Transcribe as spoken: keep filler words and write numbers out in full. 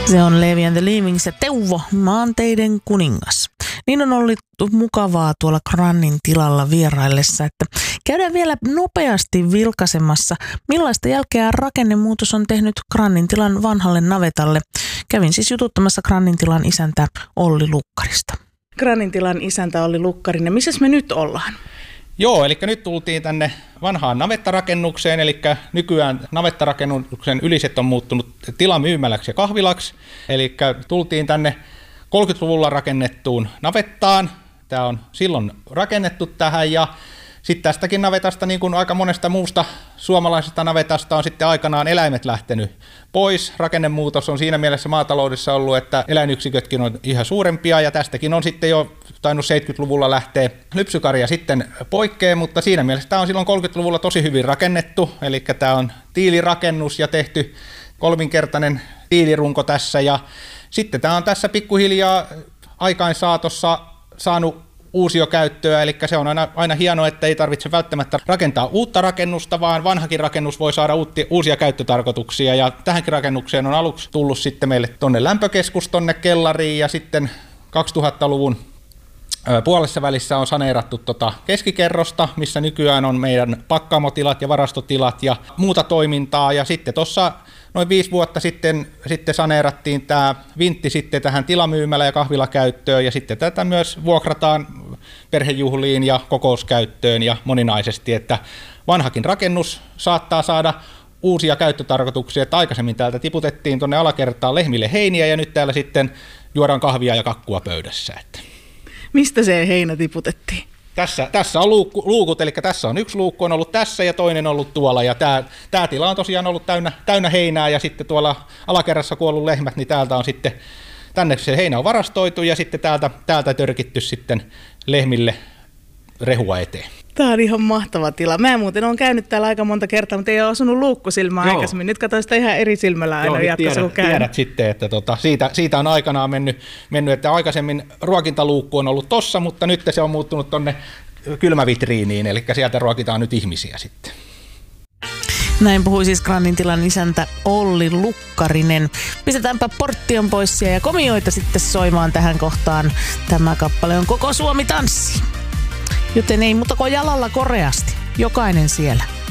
Se on Levi and the Leavings ja Teuvo, maanteiden kuningas. Niin on ollut mukavaa tuolla Grannin tilalla vieraillessa, että käydään vielä nopeasti vilkaisemassa, millaista jälkeä rakennemuutos on tehnyt Grannin tilan vanhalle navetalle. Kävin siis jututtamassa Grannin tilan isäntä Olli Lukkarista. Grannin tilan isäntä Olli Lukkarinen, missä me nyt ollaan? Joo, eli nyt tultiin tänne vanhaan navettarakennukseen, eli nykyään navettarakennuksen yliset on muuttunut tilamyymäläksi ja kahvilaksi. Eli tultiin tänne kolmekymmentäluvulla rakennettuun navettaan. Tämä on silloin rakennettu tähän ja sitten tästäkin navetasta, niin kuin aika monesta muusta suomalaisesta navetasta, on sitten aikanaan eläimet lähtenyt pois. Rakennemuutos on siinä mielessä maataloudessa ollut, että eläinyksikötkin on ihan suurempia ja tästäkin on sitten jo tainnut seitsemänkymmentäluvulla lähteä lypsykarja sitten poikkeen, mutta siinä mielessä tämä on silloin kolmekymmentäluvulla tosi hyvin rakennettu. Eli tämä on tiilirakennus ja tehty kolminkertainen tiilirunko tässä ja sitten tämä on tässä pikkuhiljaa aikain saatossa saanut uusiokäyttöä, eli se on aina, aina hienoa, että ei tarvitse välttämättä rakentaa uutta rakennusta, vaan vanhakin rakennus voi saada uutti, uusia käyttötarkoituksia, ja tähänkin rakennukseen on aluksi tullut sitten meille tuonne lämpökeskus tuonne kellariin, ja sitten kaksituhattaluvun puolessa välissä on saneerattu tota keskikerrosta, missä nykyään on meidän pakkaamotilat ja varastotilat ja muuta toimintaa, ja sitten tuossa noin viisi vuotta sitten, sitten saneerattiin tämä vintti sitten tähän tilamyymälä- ja kahvilakäyttöön, ja sitten tätä myös vuokrataan perhejuhliin ja kokouskäyttöön ja moninaisesti, että vanhakin rakennus saattaa saada uusia käyttötarkoituksia, että aikaisemmin täältä tiputettiin tuonne alakertaan lehmille heiniä, ja nyt täällä sitten juodaan kahvia ja kakkua pöydässä. Että. Mistä se heinä tiputettiin? Tässä, tässä on luukku, luukut, eli tässä on yksi luukku on ollut tässä ja toinen on ollut tuolla, ja tämä, tämä tila on tosiaan ollut täynnä, täynnä heinää, ja sitten tuolla alakerrassa kuollut lehmät, niin täältä on sitten, tänne se heinä on varastoitu, ja sitten täältä, täältä törkitty sitten lehmille rehua eteen. Tämä on ihan mahtava tila. Mä muuten olen käynyt täällä aika monta kertaa, mutta ei ole osunut luukkusilmää Joo. aikaisemmin. Nyt katsoin sitä ihan eri silmällä aina jatkossa, kun käyn. Tiedät sitten, että tota, siitä, siitä on aikanaan mennyt, mennyt, että aikaisemmin ruokintaluukku on ollut tossa, mutta nyt se on muuttunut tonne kylmävitriiniin, eli sieltä ruokitaan nyt ihmisiä sitten. Näin puhui siis Grannin tilan isäntä Olli Lukkarinen. Pistetäänpä porttion pois ja komioita sitten soimaan tähän kohtaan. Tämä kappale on Koko Suomi tanssii. Joten ei muuta kuin jalalla koreasti. Jokainen siellä.